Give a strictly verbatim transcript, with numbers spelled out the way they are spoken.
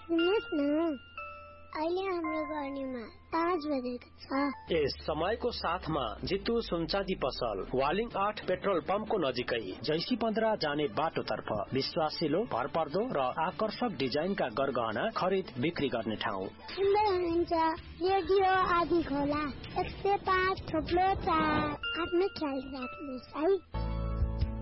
सुन्नुहोस् न, अहिले हाम्रो गर्नेमा पाँच बजेको छ। यस समयको साथमा जितु सुनचाँदी पसल वालिङ आठ पेट्रोल पम्पको नजिकै जैसी पन्ध्र जाने बाटोतर्फ विश्वासिलो, भरपर्दो र आकर्षक डिजाइनका गरगहना खरिद बिक्री गर्ने ठाउँ। सुन्दै हुनुहुन्छ रेडियो आदि खोला एक सय पाँच थोप्लो चार। आफ्नो ख्याल राख्नुहोस् है।